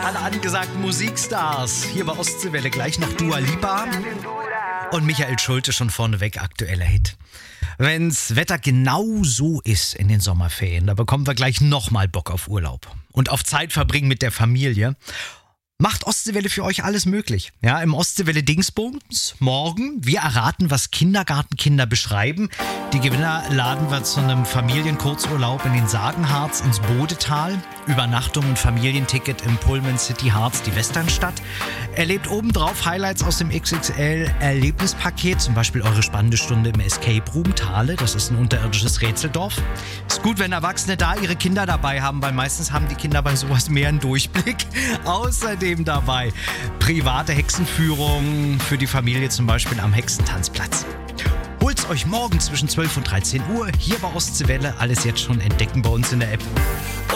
Alle angesagten Musikstars. Hier bei Ostseewelle gleich noch Dua Lipa und Michael Schulte schon vorneweg aktueller Hit. Wenn's Wetter genau so ist in den Sommerferien, da bekommen wir gleich nochmal Bock auf Urlaub und auf Zeit verbringen mit der Familie. Macht Ostseewelle für euch alles möglich. Ja, im Ostseewelle Dingsbums morgen. Wir erraten, was Kindergartenkinder beschreiben. Die Gewinner laden wir zu einem Familienkurzurlaub in den Sagenharz ins Bodetal. Übernachtung und Familienticket im Pullman City Harz, die Westernstadt. Erlebt obendrauf Highlights aus dem XXL-Erlebnispaket. Zum Beispiel eure spannende Stunde im Escape Room Thale. Das ist ein unterirdisches Rätseldorf. Ist gut, wenn Erwachsene da ihre Kinder dabei haben, weil meistens haben die Kinder bei sowas mehr einen Durchblick. Außerdem dabei private Hexenführung für die Familie, zum Beispiel am Hexentanzplatz. Holt's euch morgen zwischen 12 und 13 Uhr hier bei Ostseewelle. Alles jetzt schon entdecken bei uns in der App.